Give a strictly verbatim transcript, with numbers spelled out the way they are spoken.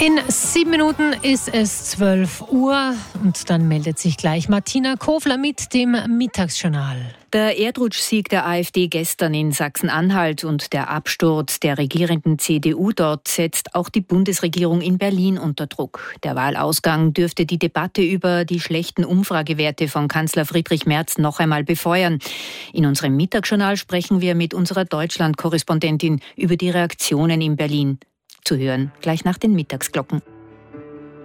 In sieben Minuten ist es zwölf Uhr und dann meldet sich gleich Martina Kofler mit dem Mittagsjournal. Der Erdrutschsieg der AfD gestern in Sachsen-Anhalt und der Absturz der regierenden C D U dort setzt auch die Bundesregierung in Berlin unter Druck. Der Wahlausgang dürfte die Debatte über die schlechten Umfragewerte von Kanzler Friedrich Merz noch einmal befeuern. In unserem Mittagsjournal sprechen wir mit unserer Deutschland-Korrespondentin über die Reaktionen in Berlin. Zu hören gleich nach den Mittagsglocken.